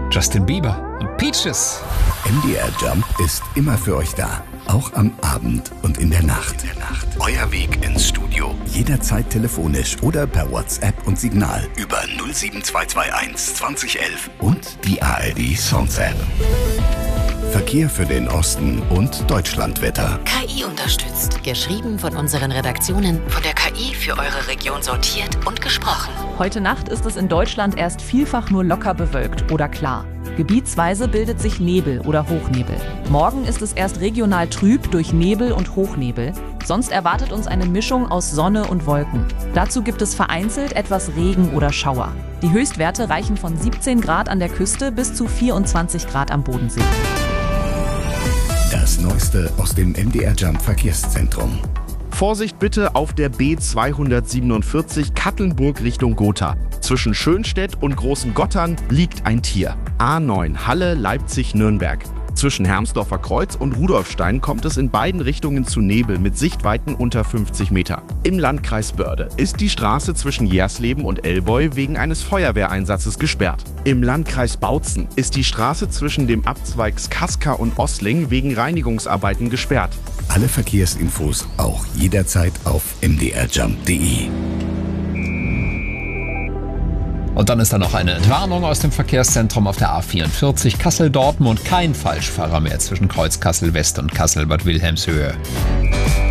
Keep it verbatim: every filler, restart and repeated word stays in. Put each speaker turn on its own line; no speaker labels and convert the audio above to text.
Justin Bieber und Peaches.
M D R Jump ist immer für euch da. Auch am Abend und in der Nacht. In der Nacht. Euer Weg ins Studio. Jederzeit telefonisch oder per WhatsApp und Signal über null sieben zwei zwei eins zwanzig elf und die A R D Songs App. Verkehr für den Osten und Deutschlandwetter.
K I unterstützt. Geschrieben von unseren Redaktionen, von der K I für eure Region sortiert und gesprochen.
Heute Nacht ist es in Deutschland erst vielfach nur locker bewölkt oder klar. Gebietsweise bildet sich Nebel oder Hochnebel. Morgen ist es erst regional trüb durch Nebel und Hochnebel. Sonst erwartet uns eine Mischung aus Sonne und Wolken. Dazu gibt es vereinzelt etwas Regen oder Schauer. Die Höchstwerte reichen von siebzehn Grad an der Küste bis zu vierundzwanzig Grad am Bodensee.
Das Neueste aus dem M D R Jump Verkehrszentrum.
Vorsicht bitte auf der B zweihundertsiebenundvierzig Kattelnburg Richtung Gotha. Zwischen Schönstedt und Großen Gottern liegt ein Tier. A neun Halle, Leipzig, Nürnberg. Zwischen Hermsdorfer Kreuz und Rudolfstein kommt es in beiden Richtungen zu Nebel mit Sichtweiten unter fünfzig Meter. Im Landkreis Börde ist die Straße zwischen Jersleben und Elboy wegen eines Feuerwehreinsatzes gesperrt. Im Landkreis Bautzen ist die Straße zwischen dem Abzweigs Kaska und Ossling wegen Reinigungsarbeiten gesperrt.
Alle Verkehrsinfos auch jederzeit auf m d r jump punkt d e.
Und dann ist da noch eine Entwarnung aus dem Verkehrszentrum auf der A vierundvierzig Kassel-Dortmund. Kein Falschfahrer mehr zwischen Kreuz Kassel-West und Kassel-Bad Wilhelmshöhe.